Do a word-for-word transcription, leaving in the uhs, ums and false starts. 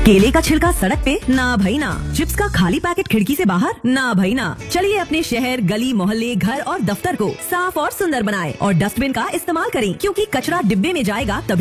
केले का छिलका सड़क पे? ना भाई ना। चिप्स का खाली पैकेट खिड़की से बाहर? ना भाई ना। चलिए अपने शहर, गली, मोहल्ले, घर और दफ्तर को साफ और सुंदर बनाएं और डस्टबिन का इस्तेमाल करें, क्योंकि कचरा डिब्बे में जाएगा तभी